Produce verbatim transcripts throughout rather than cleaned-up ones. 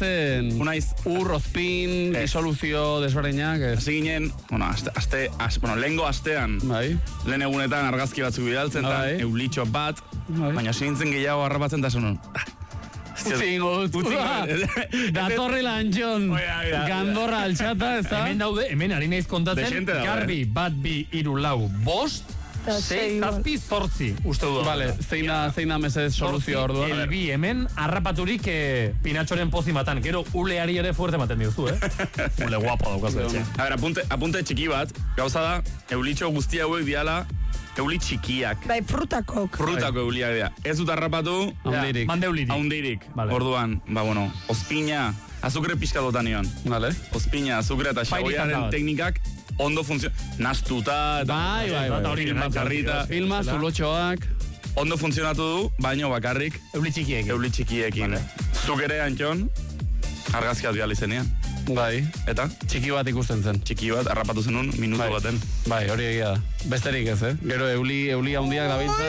ateratzen Unaiz ur, ozpin, disoluzio desberdinak. Hasi ginen, bueno, aste, aste, as, bueno, lehengo astean, bai. lehen egunetan argazki batzuk bidaltzen, bai. eulitxo bat, bai. baina sintzen gehiago harrapatzen da zonun. Utzi ingut. Datorrela Antxon. Gandorra altxata, ez da? Hemen daude, hemen ari naiz kontatzen, garbi, bat, bi, iru, lau, bost, sei, zazpi, zortzi, uste du. Vale, zein da, zein da mesedez soluzio orduan. Elbi, hemen, harrapaturik eh, pinatxoren pozi matan. Gero, uleari ere fuerte maten diozu, eh? Ule guapo daukazu etxe. A ver, apunte, apunte txiki bat, gauza da, eulitxo guzti hauek diala, euli txikiak. Bai, frutakok. Frutako euliak dira. Ez dut harrapatu, Haundirik. Mandeulirik. Haundirik. Vale. Orduan, ba, bueno, ozpina, azukre pixka dotan nion. Vale. Ozpina, azukre eta xaboiaren teknikak ondo funtzio... Nastuta, eta... Bai, bai, bai. Film bakarrita. Filma, zulotxoak. Ondo funtzionatu du, baino bakarrik. Euli txikiekin. Euli txikiekin. Zuk ere, Antxon, argazkiat gali zenean. Bai. Eta? Txiki bat ikusten zen. Txiki bat, harrapatu zenun, minutu baten. Bai, hori egia da. Besterik ez, eh? Gero euli, euli handiak dabiltza.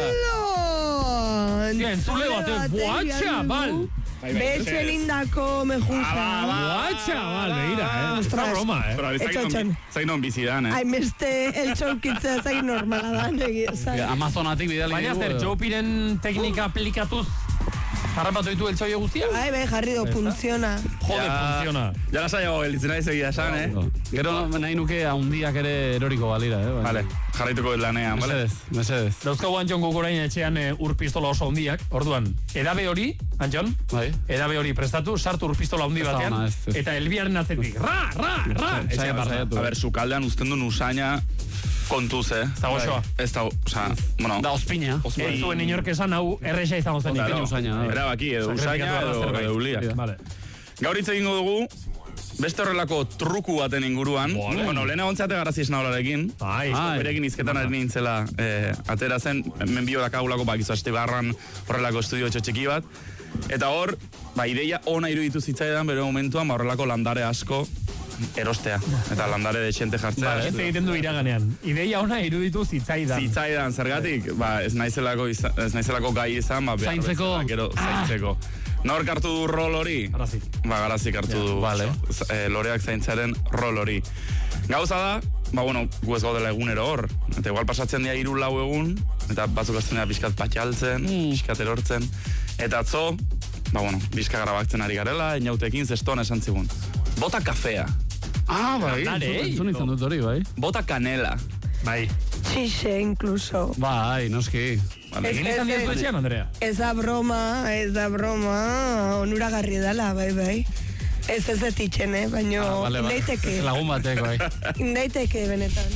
Hola! Entzule batek, buah, txabal! Betxe lindako mejuza. Buah, txabal, begira, eh? Ostra broma, eh? Etxotxan. Zain non bizidan, eh? Haimeste el txaukitzea zain normala da, negi. Amazonatik bidali. Baina zer, Jopiren teknika aplikatuz harrapatu ditu el txoio guztia? Bai, bai, jarri do, funtziona. Jode, funtziona. Ja la saiago elitzen ari segia esan, eh? Gero nahi nuke haundiak ere eroriko balira, eh? Vale, jarraituko lanean, vale? Mesedez, mesedez. Dauzkagu Antxon gukorain etxean ur pistola oso handiak. Orduan, edabe hori, Antxon, bai. Edabe hori prestatu, sartu ur pistola handi batean, eta elbiaren atzetik, ra, ra, ra, etxean barra. A ber, sukaldean uzten du usaina kontuz, eh? Ez da goxoa. Ez da, oza, bueno... Da ospina. Ez zuen inork esan hau erresa izango zen. Erabaki, edo usaina, edo euliak. Gaur hitz egingo dugu, beste horrelako truku baten inguruan. Bueno, lehena ontzate garazi esna holarekin. Berekin izketan ari nintzela atera zen, menbio dakagulako bakizu aste barran horrelako estudio txotxiki bat. Eta hor, ba, ideia ona iruditu zitzaidan, bere momentuan, ba, horrelako landare asko erostea. Eta landare dexente jartzea. Ez egiten du iraganean. Ideia ona iruditu zitzaidan. Zitzaidan, zergatik, ba, ez naizelako, ez naizelako gai izan, ba, behar zaintzeko. bezala, gero, zaintzeko. Nork hartu du rol hori? Garazik. Ba, garazik hartu du vale. e, loreak zaintzaren rol hori. Gauza da, ba, bueno, gu ez gaudela egunero hor. Eta igual pasatzen dira hiru lau egun, eta batzuk azten dira pixkat patxaltzen, mm. pixkat erortzen. Eta atzo, ba, bueno, pixka grabaktzen ari garela, inautekin zeston esan zigun. Bota kafea. Ah, bai, entzun izan dut hori, bai. Bota kanela. Bai. Txixe, incluso. Bai, noski. Vale. Egin izan diazu etxean, Andrea? Ez da broma, ez da broma, onuragarri dela, bai, bai. Ez ez detitxen, eh, baina ah, vale, indaiteke. Lagun batek, bai. Indaiteke, benetan.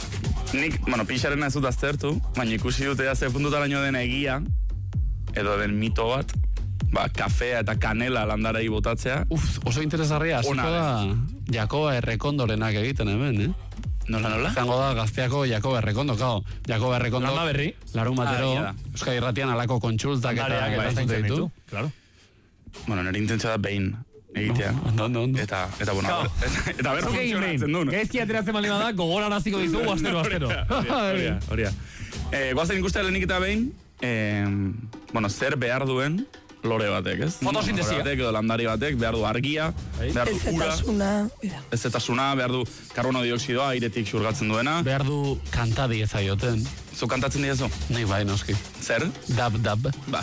Nik, bueno, pixarena ez dut aztertu, baina ikusi dute ze puntutaraino den egia, edo den mito bat, ba, kafea eta kanela landarei botatzea. Uf, oso interesgarria, hasiko da Jakoba Errekondorenak egiten hemen, eh? Nola, nola? Zango da gazteako Jakoba Errekondo, kao. Jakoba Errekondo, Lama berri. Larun batero, ah, Euskadi Irratian alako kontsultak eta eta ditu. Claro. Bueno, nire intentzia da behin egitea. No, no, no. Eta, eta, bueno, eta ber funtzionatzen duen. Gaizki ateratzen bali bada, gogoraraziko dizugu, astero, astero. Horia, horia. Guazen ikusten lehenik eta behin, bueno, zer behar duen lore batek, ez? Fotosintesia. Lore batek edo landari batek, behar du argia, behar du ura. Ezetasuna. Ezetasuna, behar du karbono dioksidoa, airetik xurgatzen duena. Behar du kantadi ezaioten. Zu kantatzen diezu? Nei bai, noski. Zer? Dab, dab. Ba.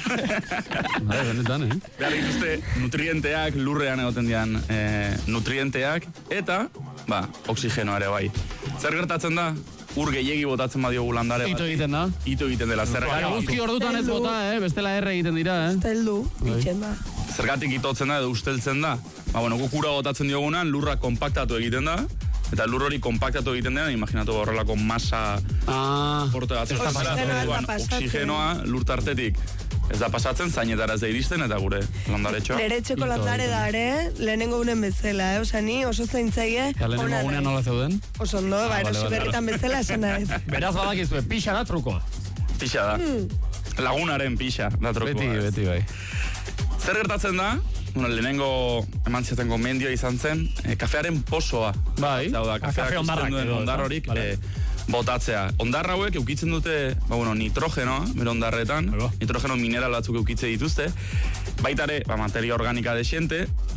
Bai, benetan, eh? Behar dituzte nutrienteak, lurrean egoten dian eh, nutrienteak, eta, ba, oksigenoa ere bai. Zer gertatzen da? Ur gehiegi botatzen badiogu landare bat. Ito egiten da. Ito egiten dela. Zergatik guzki ordutan ez bota, eh? Bestela erre egiten dira, eh? Esteldu, itxen da. Zergatik itotzen da edo usteltzen da. Ba, bueno, gukura botatzen diogunan, lurra konpaktatu egiten da. Eta lur hori konpaktatu egiten dena, imaginatu horrelako masa ah, porte bat. Oksigenoa lur tartetik. Ez da pasatzen, zainetara ez da iristen, eta gure landaretxoa. Nere etxeko landare da, ere, lehenengo unen bezala, eh? Osa ni oso zaintzaile. Ja, lehenengo unen nola zeuden? Oso ondo, ba, erosi berritan bezala esan da ez. Beraz badakizue, pixa da trukoa. Pixa da. Mm. Lagunaren pixa da trukoa. Beti, beti, bai. Zer gertatzen da? Bueno, lehenengo eman ziaten gomendioa izan zen, eh, kafearen posoa. Bai. Zau da, kafeak usten duen ondar horik vale. eh, botatzea. Ondarra hauek eukitzen dute, ba, bueno, nitrogenoa, bere ondarretan, nitrogeno mineral batzuk eukitze dituzte, baitare, ba, materia organika desiente,